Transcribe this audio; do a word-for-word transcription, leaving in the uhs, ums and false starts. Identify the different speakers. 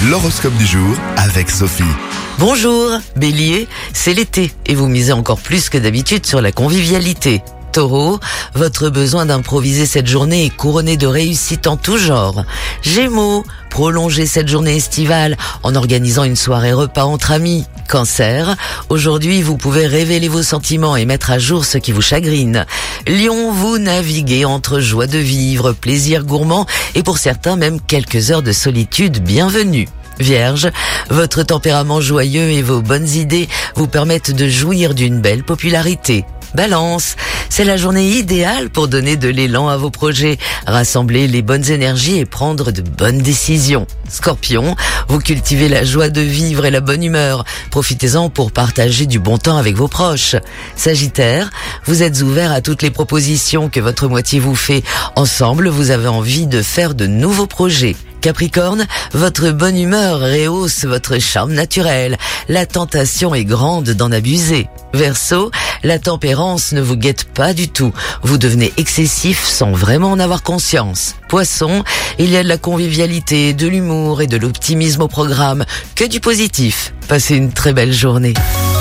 Speaker 1: L'horoscope du jour avec Sophie.
Speaker 2: Bonjour, Bélier, c'est l'été et vous misez encore plus que d'habitude sur la convivialité. Taureau, votre besoin d'improviser cette journée est couronné de réussite en tout genre. Gémeaux, prolongez cette journée estivale en organisant une soirée repas entre amis. Cancer, aujourd'hui vous pouvez révéler vos sentiments et mettre à jour ce qui vous chagrine. Lion, vous naviguez entre joie de vivre, plaisir gourmand et pour certains même quelques heures de solitude bienvenue. Vierge, votre tempérament joyeux et vos bonnes idées vous permettent de jouir d'une belle popularité. Balance, c'est la journée idéale pour donner de l'élan à vos projets, rassembler les bonnes énergies et prendre de bonnes décisions. Scorpion, vous cultivez la joie de vivre et la bonne humeur. Profitez-en pour partager du bon temps avec vos proches. Sagittaire, vous êtes ouvert à toutes les propositions que votre moitié vous fait. Ensemble, vous avez envie de faire de nouveaux projets. Capricorne, votre bonne humeur rehausse votre charme naturel. La tentation est grande d'en abuser. Verseau, la tempérance ne vous guette pas du tout. Vous devenez excessif sans vraiment en avoir conscience. Poisson, il y a de la convivialité, de l'humour et de l'optimisme au programme. Que du positif. Passez une très belle journée.